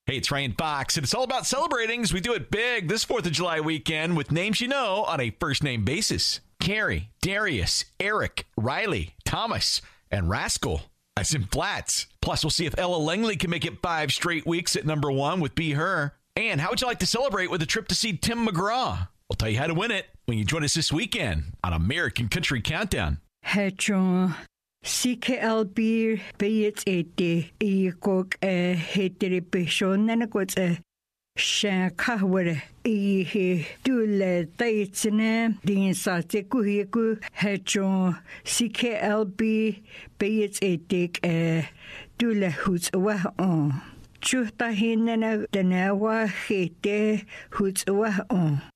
Hey, it's Ryan Fox, and it's all about celebrating as we do it big this 4th of July weekend with names you know on a first-name basis. Carrie, Darius, Eric, Riley, Thomas, and Rascal, as in Flats. Plus, we'll see if Ella Langley can make it 5 straight weeks at number 1 with Be Her. And how would you like to celebrate with a trip to see Tim McGraw? We'll tell you how to win it when you join us this weekend on American Country Countdown. Hey, John. CKLB Bayets 80 Ikok Heteripation Nanakots Shankaware E Dule Taitsine Din Satekuhiku Hedron CKLB Bayets 80 Dule Hoots Wah on Chuta Hinana Danawa Hete Hoots Wah on